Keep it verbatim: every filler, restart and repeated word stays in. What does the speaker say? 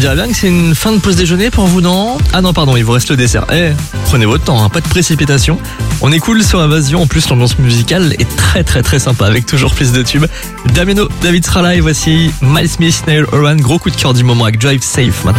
dirait bien que c'est une fin de pause déjeuner pour vous, non? Ah non, pardon, il vous reste le dessert. Eh, prenez votre temps, hein, pas de précipitation. On est cool sur Invasion, en plus l'ambiance musicale est très très très sympa avec toujours plus de tubes. Damiano, David sera là et voici Miles Smith, Niall Horan, gros coup de cœur du moment avec Drive Safe maintenant.